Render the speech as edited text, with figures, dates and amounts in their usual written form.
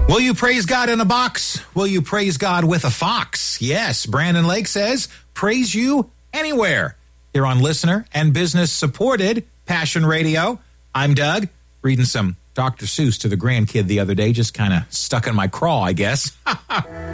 Will you praise God in a box? Will you praise God with a fox? Yes, Brandon Lake says, praise you anywhere. Here on Listener and Business Supported Passion Radio. I'm Doug, reading some Dr. Seuss to the grandkid the other day, just kind of stuck in my craw, I guess.